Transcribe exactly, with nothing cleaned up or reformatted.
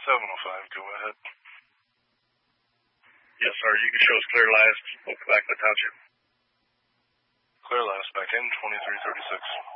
seven oh five, go ahead. Yes, sir. You can show us clear last. We'll come back to the township. Clear last, back in, twenty-three thirty-six.